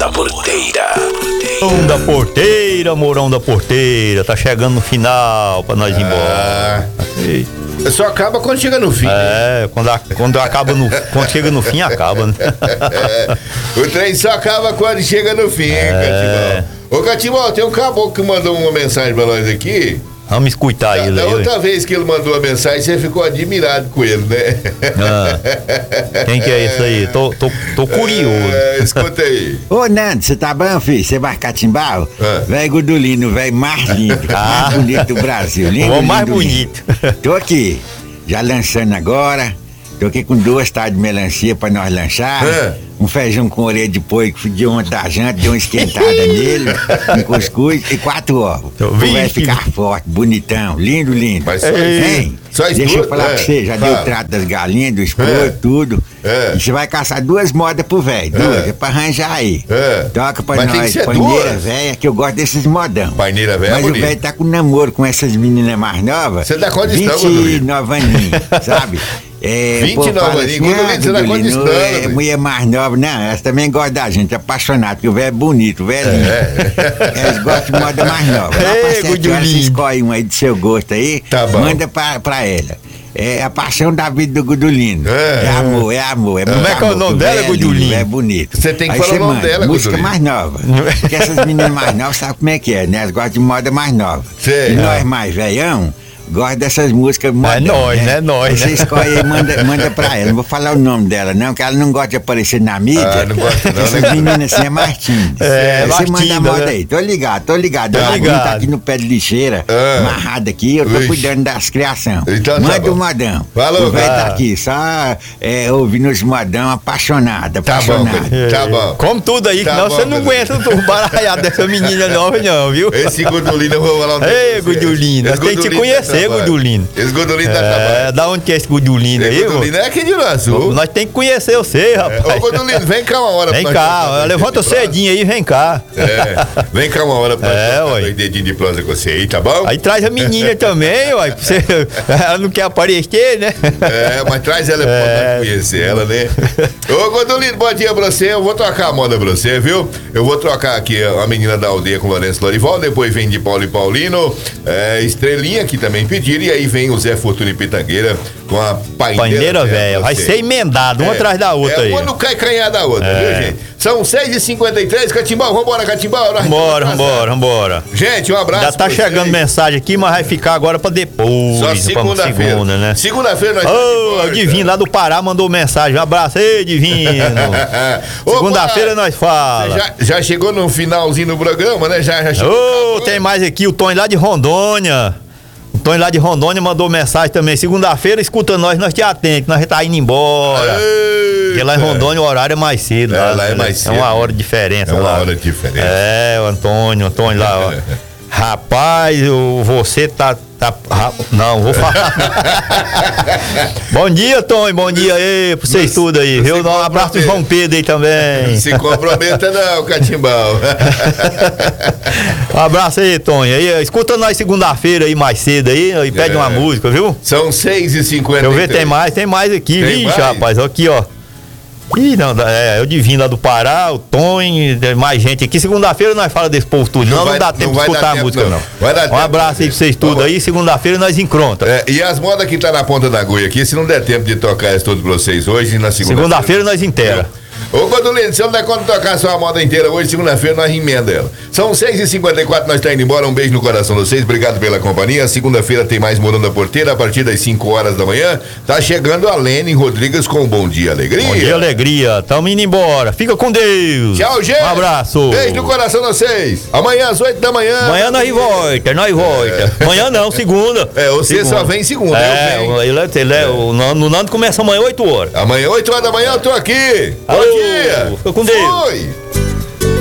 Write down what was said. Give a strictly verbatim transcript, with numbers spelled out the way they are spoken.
da Porteira. Morão da Porteira, Morão da Porteira, tá chegando no final pra nós ir embora. Ah, só acaba quando chega no fim. É, né? quando, a, quando acaba no, quando chega no fim, acaba, né? O trem só acaba quando chega no fim, hein, é. Catimão? Ô, Catimão, tem um caboclo que mandou uma mensagem pra nós aqui. Vamos escutar ele da, aí. Da outra vez que ele mandou a mensagem, você ficou admirado com ele, né? Ah, quem que é isso aí? Tô, tô, tô curioso. É, escuta aí. Ô, Nando, você tá bom, filho? Você vai catimbau? Ah. Velho Gudulino, velho mais lindo, Ah. mais bonito do Brasil. Lindo, O mais lindo, bonito. lindo. Tô aqui, já lançando agora. Tô aqui com duas taças de melancia pra nós lanchar. Ah. Um feijão com orelha de porco de ontem da janta, deu uma esquentada nele, um cuscuz e quatro ovos. Vai ficar forte, bonitão, lindo, lindo. Mas só Vem, só deixa isso, eu falar é. pra você, já Fala. deu o trato das galinhas, do escroto, É. tudo. É. E você vai caçar duas modas pro velho, duas, É. é pra arranjar aí. É. Toca pra Mas tem que nós, ser paneira duas. velha, que eu gosto desses modão. Paineira velha é Mas o bonito. velho tá com namoro com essas meninas mais novas. Você dá quanto de estão, vinte e nove aninhos, sabe? É, vinte e o povo nove fala aninhos, assim, Gudulino, ah, você dá quanto de Gudulino, estão, é, Gudulino? mulher mais nova, não, elas também gostam da gente, é apaixonado, porque o velho é bonito, o velho é lindo. É. Eles gostam de moda mais nova. Lá pra Ei, sete horas você Gudulino. escolhe uma aí do seu gosto aí, Tá bom. manda pra, pra ela. É a paixão da vida do Gudulino. É. É, amor, é amor. É Como muito é que é o amor, nome que dela, velho é lindo, Gudulino? É bonito. Você tem que Aí falar você o nome manda dela, música Gudulino. mais nova. Porque essas meninas mais novas sabem como é que é, né? Elas gostam de moda mais nova. Sei. E nós mais velhão gosta dessas músicas modernas. nós, né? Nós, Aí Você né? escolhe e manda, manda pra ela. Não vou falar o nome dela, não, porque ela não gosta de aparecer na mídia. Ah, não gosta não, Essas né? meninas assim é mais tímida. É, Aí mais você manda a tímida, moda né? aí. Tô ligado, tô ligado. Tô O Ladinho ligado. tá aqui no pé de lixeira, Ah. amarrado aqui, eu tô Ixi. cuidando das criações. Então tá manda bom. o modão. Falou, o velho cara. tá aqui, só é, ouvindo os modão apaixonado, Tá bom, apaixonado. Gudulino. Tá bom. Come tudo aí, Tá senão bom, você não Gudulino. aguenta o baralhado dessa menina nova, não, viu? Esse Gudulino eu vou falar um Ei, Gudulino, nós temos que te conhecer, Gudulino. Esse Gudulino tá É, trabalhando. da onde que é esse Gudulino aí, Esse Gudulino é aqui de Rio Azul. Nós temos que conhecer você, Ô, rapaz. Gudulino, vem cá uma hora Vem pra nós cá, trocar levanta dois dedinhos cedinho aí, vem cá. de prosa. É, vem cá uma hora pra nós É, trocar ué. dois dedinhos de prosa com você aí, tá bom? Aí traz a menina também, uai, pra você, ela não quer aparecer, né? É, mas traz ela pra É. nós conhecer ela, né? Ô, Gudulino, bom dia pra você. Eu vou trocar a moda pra você, viu? Eu vou trocar aqui a menina da aldeia com Lourenço Lorival, depois vem de Paulo e Paulino, é, Estrelinha, que também pediram, e aí vem o Zé Fortuna e Pitangueira com a paineira, Paineira velha, vai pra você. ser emendado, uma É, atrás da outra é, aí. uma não cai canhar da outra, É. viu, gente? São seis e cinquenta e três, Catimbau, vambora, Catimbau. nós Vambora, estamos vambora, vambora. Gente, um abraço. Já tá pra chegando vocês. mensagem aqui, mas vai ficar agora pra depois. Só pra segunda-feira. segunda, né? Segunda-feira nós Ô, estamos de o volta. Divino lá do Pará mandou mensagem. Um abraço aí, Divino. Ô, Segunda-feira Pará, nós fala. Já, já chegou no finalzinho do programa, né? Já, já chegou. Ô, acabou. tem mais aqui, o Tony lá de Rondônia. O Tony lá de Rondônia mandou mensagem também. Segunda-feira, escuta nós, nós te atendemos, nós já tá indo embora. Porque lá em Rondônia o horário é mais cedo. É, lá é mais cedo. É uma hora de diferença. É uma lá. hora de diferença. É, o Antônio, o Antônio lá, ó. Rapaz, o- você tá. tá ra- não, vou falar. Bom dia, Tony. Bom dia aí pra vocês tudo aí, não se viu? Dá um abraço pro comprometa. João Pedro aí também. Se comprometa não, Catimbau. Um abraço aí, Tony. Aí, escuta nós segunda-feira aí mais cedo aí e pede É. uma música, viu? São seis e cinquenta Deixa eu e ver, três. tem mais, tem mais aqui, Tem vixe, mais? rapaz, aqui, ó. Ih, não, é, é o Divino lá do Pará, o Tony, tem mais gente aqui. Segunda-feira nós falamos desse povo tudo. Não, não, vai- dá tempo não de vai dar escutar a tempo, música, não. não. Vai dar Um tempo, abraço aí pra vocês tudo Vamos. aí. Segunda-feira nós encontramos. É, e as modas que tá na ponta da agulha aqui, se não der tempo de tocar elas todas pra vocês hoje, na segunda-feira. Segunda-feira nós inteira. Ô, Gudulino, se eu não der conta de tocar a sua moda inteira hoje, segunda-feira nós emenda ela. São seis e cinquenta e quatro, nós tá indo embora. Um beijo no coração de vocês, obrigado pela companhia. Segunda-feira tem mais Morando da Porteira, a partir das cinco horas da manhã. Tá chegando a Lene Rodrigues com Bom Dia Alegria. Bom dia, alegria. Tamo indo embora. Fica com Deus. Tchau, gente. Um abraço. Beijo no coração de vocês. Amanhã às oito da manhã. Amanhã nós volta, nós volta. Amanhã não, segunda. É, você Segunda. só vem segunda. É, eu venho. o- ele, é- ele é, o Nando, o Nando começa amanhã oito horas. Amanhã, oito horas da manhã, eu tô aqui. Bom Alô, dia. fica com Deus. Fui.